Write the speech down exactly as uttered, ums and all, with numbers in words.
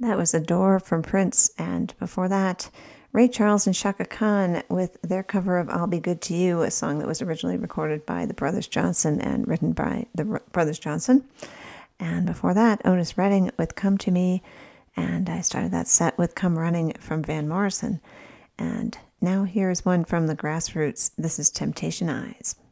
That was Adore from Prince, and before that, Ray Charles and Chaka Khan with their cover of I'll Be Good to You, a song that was originally recorded by the Brothers Johnson and written by the Brothers Johnson. And before that, Otis Redding with Come to Me, and I started that set with Come Running from Van Morrison. And now here's one from the Grassroots. This is Temptation Eyes.